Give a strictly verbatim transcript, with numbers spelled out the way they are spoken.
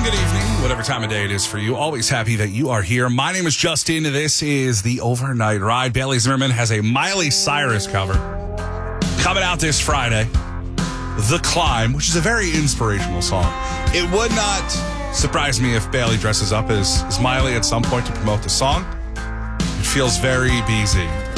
morning, good evening, whatever time of day it is for you. Always happy that you are here. My name is Justin. This is the Overnight Ride. Bailey Zimmerman has a Miley Cyrus cover coming out this Friday. The Climb, which is a very inspirational song. It would not surprise me if Bailey dresses up as, as Miley at some point to promote the song. It feels very B Z.